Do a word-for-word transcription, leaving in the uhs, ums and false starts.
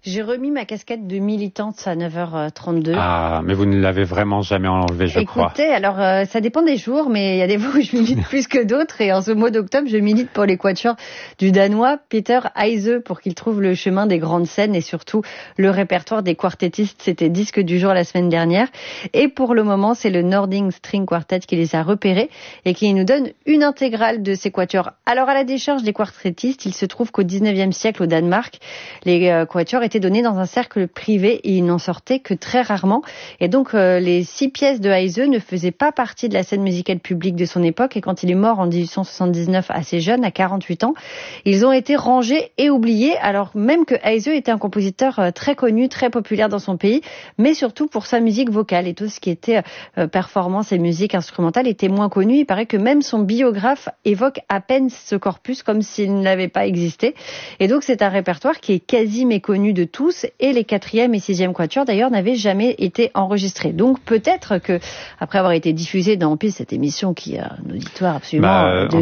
J'ai remis ma casquette de militante à neuf heures trente-deux. Ah, mais vous ne l'avez vraiment jamais enlevée, je Écoutez, crois. Écoutez, alors euh, ça dépend des jours, mais il y a des fois où je milite plus que d'autres. Et en ce mois d'octobre, je milite pour les quatuors du Danois Peter Heise pour qu'il trouve le chemin des grandes scènes et surtout le répertoire des quartettistes. C'était disque du jour la semaine dernière. Et pour le moment, c'est le Nording String Quartet qui les a repérés et qui nous donne une intégrale de ces quatuors. Alors à la décharge des quartettistes, il se trouve qu'au dix-neuvième siècle au Danemark, les euh, quatuors étaient donnés dans un cercle privé et ils n'en sortaient que très rarement. Et donc euh, les six pièces de Heise ne faisaient pas partie de la scène musicale publique de son époque. Et quand il est mort en dix-huit cent soixante-dix-neuf, assez jeune, à quarante-huit ans, ils ont été rangés et oubliés. Alors même que Heise était un compositeur euh, très connu, très populaire dans son pays, mais surtout pour sa musique vocale et tout ce qui était euh, performance et musique instrumentale était moins connu. Il paraît que même son biographe évoque à peine ce corpus comme s'il n'avait pas existé. Et donc c'est un répertoire qui est quasi méconnu de tous et les quatrième et sixième quatuors d'ailleurs n'avaient jamais été enregistrés. Donc peut-être que après avoir été diffusé dans Piste, cette émission qui a un auditoire absolument bah, de